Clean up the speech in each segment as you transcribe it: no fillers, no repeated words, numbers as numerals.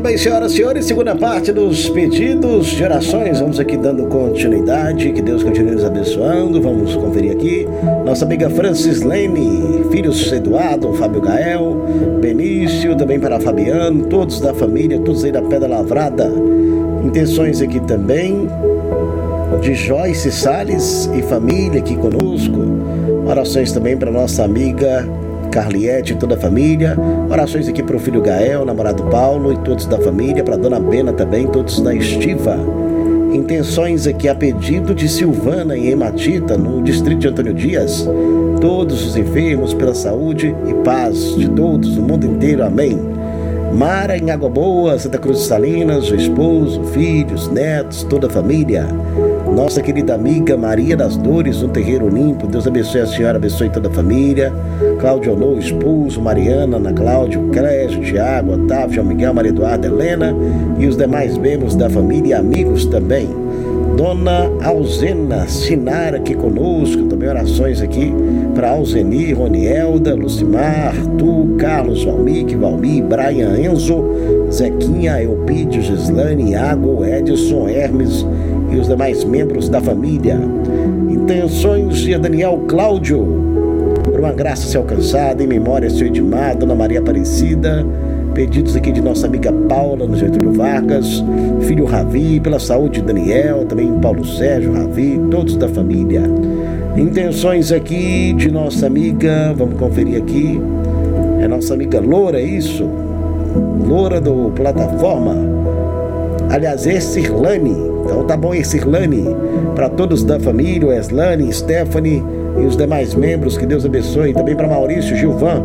bem, senhoras e senhores, segunda parte dos pedidos de orações. Vamos aqui dando continuidade, que Deus continue nos abençoando. Vamos conferir aqui nossa amiga Francislene, filhos Eduardo, Fábio Gael, Benício, também para Fabiano, todos da família, todos aí da Pedra Lavrada. Intenções aqui também de Joyce Salles e família aqui conosco. Orações também para nossa amiga Carliette e toda a família. Orações aqui para o filho Gael, namorado Paulo e todos da família. Para a dona Bena também, todos da Estiva. Intenções aqui a pedido de Silvana em Hematita, no distrito de Antônio Dias. Todos os enfermos pela saúde e paz de todos, no mundo inteiro. Amém. Mara em Água Boa, Santa Cruz de Salinas, o esposo, filhos, netos, toda a família. Nossa querida amiga Maria das Dores, no Terreiro Limpo. Deus abençoe a senhora, abençoe toda a família. Cláudio Honor, esposo, Mariana, Ana Cláudio, Clésio, Tiago, Otávio, João Miguel, Maria Eduarda, Helena e os demais membros da família e amigos também. Dona Alzena Sinara aqui conosco, também orações aqui para Alzeni, Ronielda, Lucimar, Arthur, Carlos, Valmir, Brian, Enzo, Zequinha, Elpídio, Gislane, Iago, Edson, Hermes e os demais membros da família. Intenções de Daniel Cláudio, por uma graça ser alcançada, em memória seu Edmar, Dona Maria Aparecida. Pedidos aqui de nossa amiga Paula, no Getúlio Vargas, filho Ravi, pela saúde de Daniel, também Paulo Sérgio, Ravi, todos da família. Intenções aqui de nossa amiga, vamos conferir aqui, é nossa amiga Loura, é isso? Loura do Plataforma. Aliás, Cirlane. Então tá bom, Cirlane, para todos da família, Eslane, Stephanie e os demais membros, que Deus abençoe. Também para Maurício, Gilvan,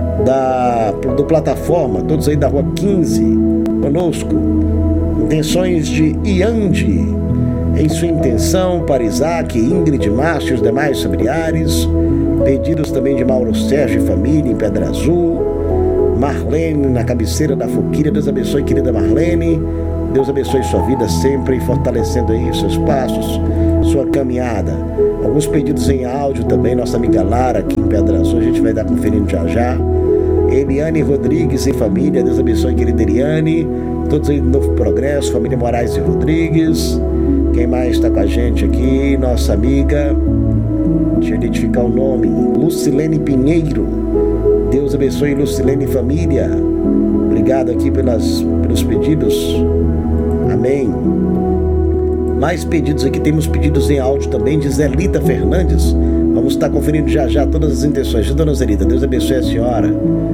do Plataforma, todos aí da Rua 15, conosco. Intenções de Iande, em sua intenção, para Isaac, Ingrid, Márcio e os demais familiares. Pedidos também de Mauro Sérgio e família, em Pedra Azul. Marlene, na cabeceira da Foquilha. Deus abençoe, querida Marlene. Deus abençoe sua vida sempre, fortalecendo aí seus passos, sua caminhada. Alguns pedidos em áudio também, nossa amiga Lara aqui em Pedra Azul, a gente vai dar conferindo já já. Eliane Rodrigues e família, Deus abençoe, querida Eliane. Todos aí do Novo Progresso, família Moraes e Rodrigues. Quem mais está com a gente aqui? Nossa amiga, deixa eu identificar o nome, Lucilene Pinheiro. Deus abençoe Lucilene e família. Obrigado aqui pelos pedidos. Amém. Mais pedidos aqui, temos pedidos em áudio também de Zelita Fernandes. Vamos estar conferindo já já todas as intenções de Dona Zelita. Deus abençoe a senhora.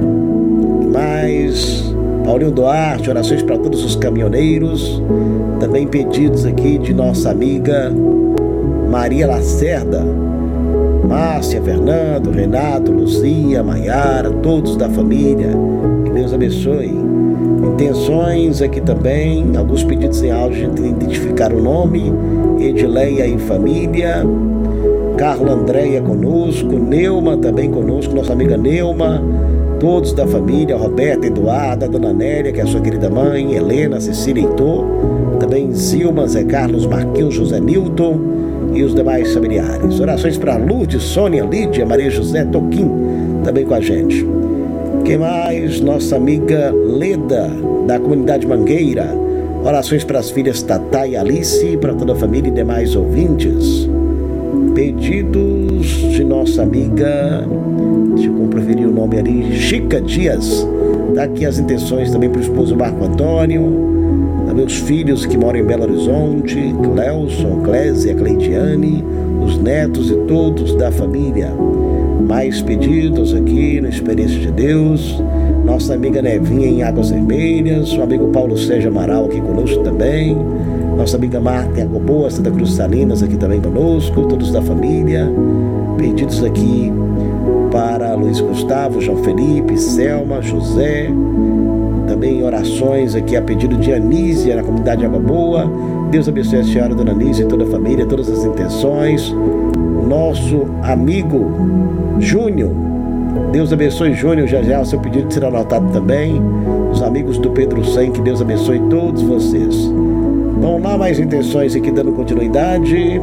Mais Paulinho Duarte, orações para todos os caminhoneiros. Também pedidos aqui de nossa amiga Maria Lacerda, Márcia, Fernando, Renato, Luzia, Maiara, todos da família. Que Deus abençoe. Intenções aqui também, alguns pedidos em áudio, a gente identificar o nome. Edileia e família. Carla Andréia conosco, Neuma também conosco, nossa amiga Neuma, todos da família, Roberta, Eduarda, Dona Nélia, que é a sua querida mãe, Helena, Cecília Heitor, também Zilma, Zé Carlos, Marquinhos, José Nilton e os demais familiares. Orações para Lourdes, Sônia, Lídia, Maria José, Toquim, também com a gente. Quem mais? Nossa amiga Leda, da comunidade Mangueira. Orações para as filhas Tatá e Alice, para toda a família e demais ouvintes. Pedidos de nossa amiga, deixa eu preferir o nome ali, Chica Dias. Daqui as intenções também para o esposo Marco Antônio, também os filhos que moram em Belo Horizonte, Cleuson, Clésia, Cleidiane, os netos e todos da família. Mais pedidos aqui na Experiência de Deus. Nossa amiga Nevinha em Águas Vermelhas, o amigo Paulo Sérgio Amaral aqui conosco também. Nossa amiga Marta em Água Boa, Santa Cruz de Salinas aqui também conosco, todos da família. Pedidos aqui para Luiz Gustavo, João Felipe, Selma, José. Também orações aqui a pedido de Anísia, na comunidade Água Boa. Deus abençoe a senhora, Dona Anísia e toda a família, todas as intenções. Nosso amigo Júnior, Deus abençoe Júnior, já já o seu pedido será anotado também. Os amigos do Pedro 100, que Deus abençoe todos vocês. Vamos lá, mais intenções aqui dando continuidade.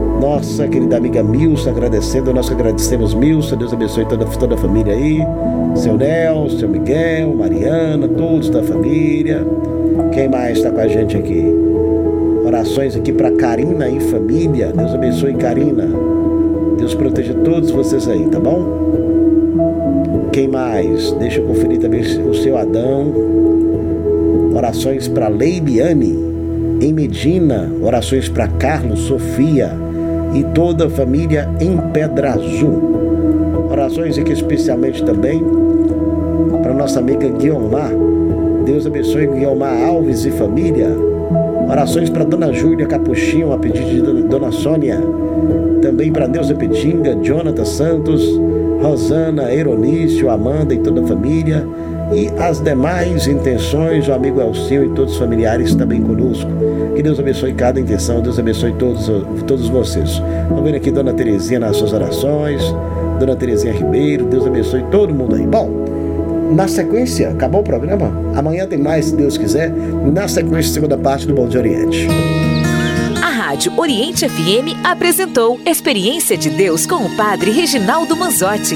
Nossa querida amiga Milsa agradecendo, nós agradecemos Milsa, Deus abençoe toda a família aí. Seu Nelson, seu Miguel, Mariana, todos da família. Quem mais está com a gente aqui? Orações aqui para Karina e família. Deus abençoe, Karina. Deus proteja todos vocês aí, tá bom? Quem mais? Deixa eu conferir também o seu Adão. Orações para Leibiane em Medina. Orações para Carlos, Sofia e toda a família em Pedra Azul. Orações aqui especialmente também para nossa amiga Guiomar. Deus abençoe Guiomar Alves e família. Orações para Dona Júlia Capuchinho, a pedido de Dona Sônia. Também para Neuza Petinga, Jonathan Santos, Rosana, Eronício, Amanda e toda a família. E as demais intenções, o amigo Elcio e todos os familiares também conosco. Que Deus abençoe cada intenção, Deus abençoe todos vocês. Vamos ver aqui Dona Terezinha nas suas orações, Dona Terezinha Ribeiro, Deus abençoe todo mundo aí. Bom, na sequência, acabou o programa? Amanhã tem mais, se Deus quiser. Na sequência, segunda parte do Bom Dia Oriente. A Rádio Oriente FM apresentou Experiência de Deus com o Padre Reginaldo Manzotti.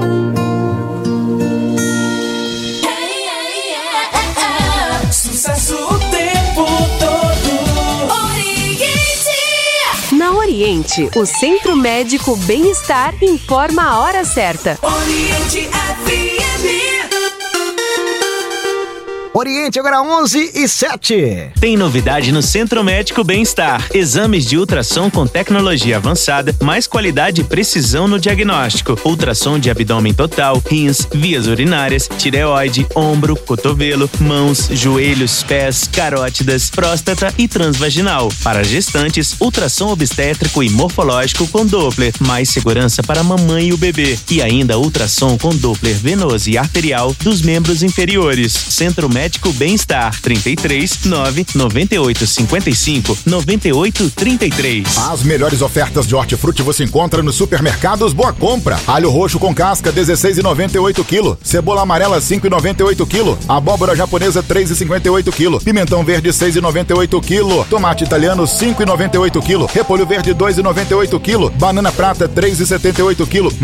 Sucesso o tempo todo. Oriente! Na Oriente, o Centro Médico Bem-Estar informa a hora certa. Oriente FM. Oriente, agora 11h07. Tem novidade no Centro Médico Bem-Estar. Exames de ultrassom com tecnologia avançada, mais qualidade e precisão no diagnóstico. Ultrassom de abdômen total, rins, vias urinárias, tireoide, ombro, cotovelo, mãos, joelhos, pés, carótidas, próstata e transvaginal. Para gestantes, ultrassom obstétrico e morfológico com Doppler, mais segurança para a mamãe e o bebê. E ainda ultrassom com Doppler venoso e arterial dos membros inferiores. Centro Médico Bem-Estar, 33 9 98 55 98 33. As melhores ofertas de hortifruti você encontra nos supermercados Boa Compra. Alho roxo com casca, 16,98 kg. Cebola amarela, 5,98 kg. Abóbora japonesa, 3,58 kg. Pimentão verde, 6,98 kg. Tomate italiano, 5,98 kg. Repolho verde, 2,98 kg. Banana prata, 3,78 kg.